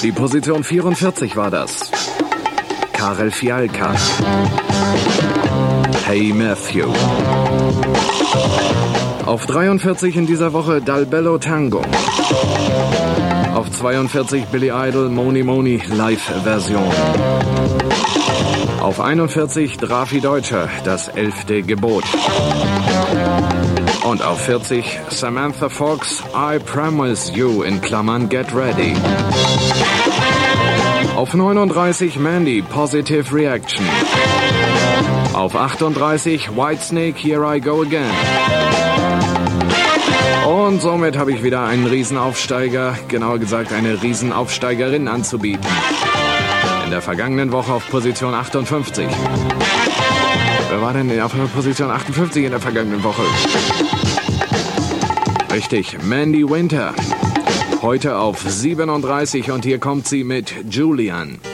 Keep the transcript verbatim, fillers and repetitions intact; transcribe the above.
Die Position vierundvierzig war das. Karel Fialka. Hey Matthew. Auf dreiundvierzig in dieser Woche Dal Bello Tango. Auf zweiundvierzig Billy Idol Moni Moni Live-Version. Auf einundvierzig Drafi Deutscher, das elfte Gebot. Und auf vierzig Samantha Fox, I Promise You in Klammern Get Ready. Auf neununddreißig Mandy, Positive Reaction. Auf achtunddreißig Whitesnake, Here I Go Again. Und somit habe ich wieder einen Riesenaufsteiger, genauer gesagt eine Riesenaufsteigerin anzubieten. In der vergangenen Woche auf Position achtundfünfzig. Wer war denn auf Position achtundfünfzig in der vergangenen Woche? Richtig, Mandy Winter. Heute auf siebenunddreißig und hier kommt sie mit Julian.